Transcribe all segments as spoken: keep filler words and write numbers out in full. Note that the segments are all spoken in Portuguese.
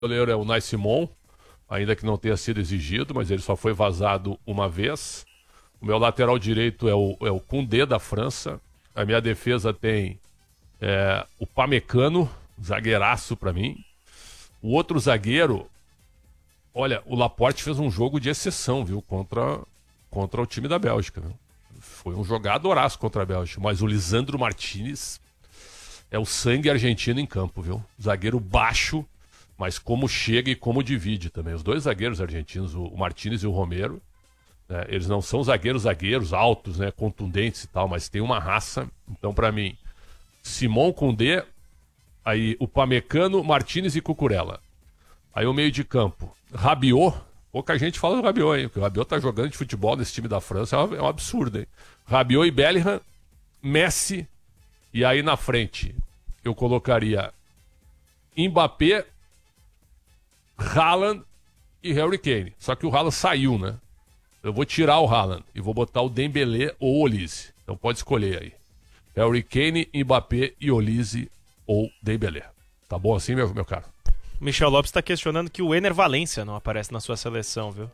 goleiro é o Nai Simon, ainda que não tenha sido exigido, mas ele só foi vazado uma vez. O meu lateral direito é o, é o Koundé, da França. A minha defesa tem é, o Pamecano, zagueiraço pra mim. O outro zagueiro, olha, o Laporte fez um jogo de exceção, viu, contra, contra o time da Bélgica, viu? Foi um jogadoraço contra a Bélgica, mas o Lisandro Martinez é o sangue argentino em campo, viu? Zagueiro baixo, mas como chega e como divide também. Os dois zagueiros argentinos, o Martinez e o Romero, né, eles não são zagueiros, zagueiros altos, né, contundentes e tal, mas tem uma raça. Então, pra mim, Simon, Koundé, aí o Pamecano, Martinez e Cucurella. Aí o meio de campo, Rabiot. Pouca gente fala do Rabiot, hein? Porque o Rabiot tá jogando de futebol nesse time da França, é um absurdo, hein? Rabiot e Bellingham, Messi, e aí na frente eu colocaria Mbappé, Haaland e Harry Kane. Só que o Haaland saiu, né? Eu vou tirar o Haaland e vou botar o Dembélé ou o Olise. Então pode escolher aí. Harry Kane, Mbappé e Olise ou Dembélé. Tá bom assim, meu, meu cara? Michel Lopes está questionando que o Ener Valencia não aparece na sua seleção, viu?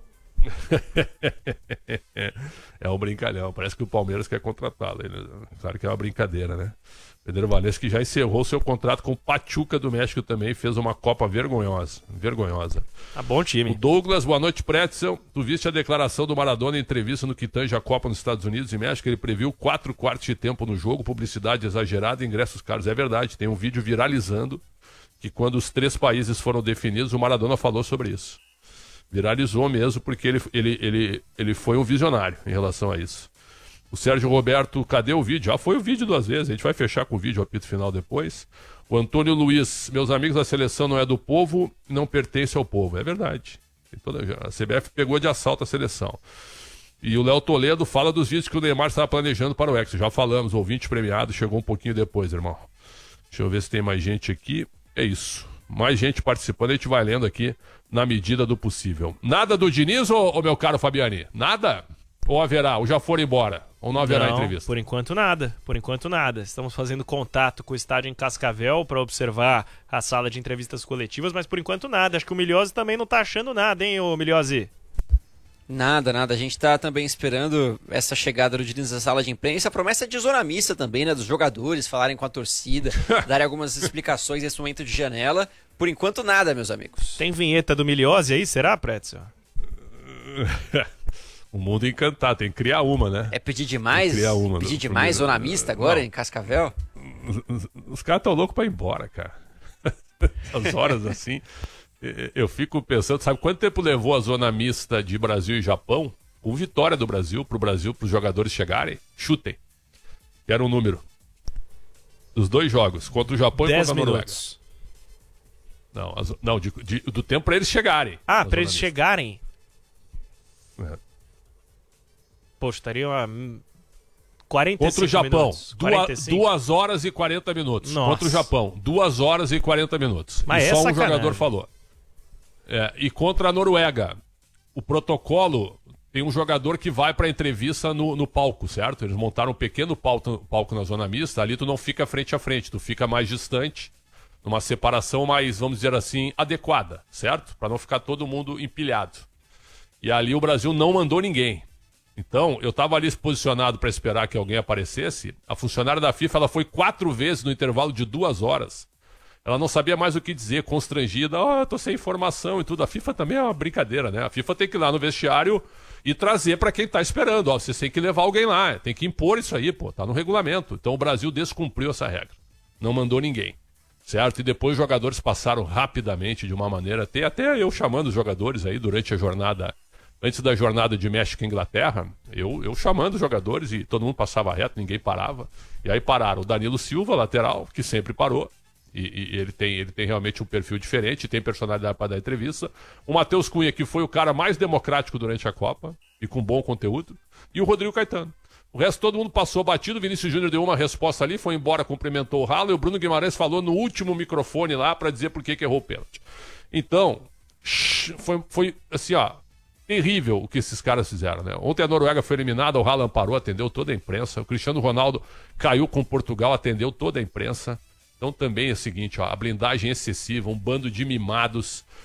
É um brincalhão. Parece que o Palmeiras quer contratá-lo. Claro que é uma brincadeira, né? O Ener Valencia, que já encerrou seu contrato com o Pachuca do México também, fez uma Copa vergonhosa. Vergonhosa. Ah, bom time. O Douglas, boa noite, Pretzel. Tu viste a declaração do Maradona em entrevista no que tange a Copa nos Estados Unidos e México? Ele previu quatro quartos de tempo no jogo, publicidade exagerada, ingressos caros. É verdade, tem um vídeo viralizando que quando os três países foram definidos, o Maradona falou sobre isso. Viralizou mesmo, porque ele, ele, ele, ele foi um visionário em relação a isso. O Sérgio Roberto, cadê o vídeo? Já foi o vídeo duas vezes, a gente vai fechar com o vídeo, o apito final depois. O Antônio Luiz, meus amigos, a seleção não é do povo, não pertence ao povo. É verdade. A C B F pegou de assalto a seleção. E o Léo Toledo fala dos vídeos que o Neymar estava planejando para o Hexa. Já falamos, o ouvinte premiado chegou um pouquinho depois, irmão. Deixa eu ver se tem mais gente aqui. É isso. Mais gente participando, a gente vai lendo aqui na medida do possível. Nada do Diniz, ou, ou meu caro Fabiani? Nada? Ou haverá? Ou já foram embora? Ou não haverá não, entrevista? Por enquanto nada. Por enquanto nada. Estamos fazendo contato com o estádio em Cascavel para observar a sala de entrevistas coletivas, mas por enquanto nada. Acho que o Milhose também não tá achando nada, hein, ô Milhose? Nada, nada. A gente está também esperando essa chegada do Diniz na sala de imprensa. A promessa é de zona mista também, né? Dos jogadores falarem com a torcida, darem algumas explicações nesse momento de janela. Por enquanto, nada, meus amigos. Tem vinheta do Milhose aí, será, Pretzel? O mundo encantado, tem que criar uma, né? É pedir demais? Criar uma, pedir no, demais primeiro, zona mista agora, não. em Cascavel? Os, os, os caras estão loucos para ir embora, cara. As horas assim... Eu fico pensando, sabe quanto tempo levou a zona mista de Brasil e Japão? Com vitória do Brasil, pro Brasil, pros jogadores chegarem? Chutem. Quero um número. Os dois jogos, contra o Japão e contra a Noruega. Minutos. Não, as, não de, de, do tempo pra eles chegarem. Ah, pra eles mista. chegarem? É. Poxa, estaria uma... quarenta e cinco contra o Japão, minutos. duas, duas horas e quarenta minutos. Nossa. Contra o Japão, duas horas e quarenta minutos. Mas e é só um sacanagem. jogador falou. É, e contra a Noruega, o protocolo tem um jogador que vai pra entrevista no, no palco, certo? Eles montaram um pequeno palco, palco na zona mista, ali tu não fica frente a frente, tu fica mais distante, numa separação mais, vamos dizer assim, adequada, certo? Pra não ficar todo mundo empilhado. E ali o Brasil não mandou ninguém. Então, eu estava ali posicionado para esperar que alguém aparecesse. A funcionária da FIFA, ela foi quatro vezes no intervalo de duas horas. Ela não sabia mais o que dizer, constrangida. Ó, oh, eu tô sem informação e tudo. A FIFA também é uma brincadeira, né? A FIFA tem que ir lá no vestiário e trazer para quem tá esperando. Ó, vocês têm que levar alguém lá, tem que impor isso aí, pô, tá no regulamento. Então o Brasil descumpriu essa regra. Não mandou ninguém, certo? E depois os jogadores passaram rapidamente de uma maneira, até, até eu chamando os jogadores aí durante a jornada... Antes da jornada de México e Inglaterra, eu, eu chamando os jogadores e todo mundo passava reto, ninguém parava. E aí pararam o Danilo Silva, lateral, que sempre parou. E, e ele, tem, ele tem realmente um perfil diferente, tem personalidade para dar entrevista. O Matheus Cunha, que foi o cara mais democrático durante a Copa e com bom conteúdo. E o Rodrigo Caetano. O resto todo mundo passou batido, o Vinícius Júnior deu uma resposta ali, foi embora, cumprimentou o Ralo, e o Bruno Guimarães falou no último microfone lá para dizer por que que errou o pênalti. Então, foi, foi assim, ó... terrível o que esses caras fizeram, né? Ontem a Noruega foi eliminada, o Haaland parou, atendeu toda a imprensa. O Cristiano Ronaldo caiu com Portugal, atendeu toda a imprensa. Então também é o seguinte, ó, a blindagem excessiva, um bando de mimados